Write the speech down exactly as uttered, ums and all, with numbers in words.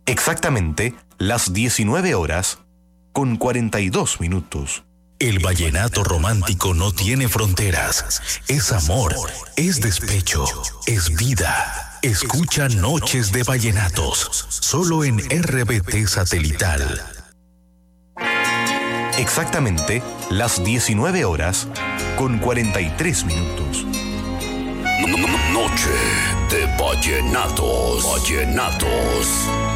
Exactamente las diecinueve horas con cuarenta y dos minutos. El vallenato romántico no tiene fronteras. Es amor, es despecho, es vida. Escucha Noches de Vallenatos, solo en R B T Satelital. Exactamente las diecinueve horas con cuarenta y tres minutos. Noche de Vallenatos. Vallenatos.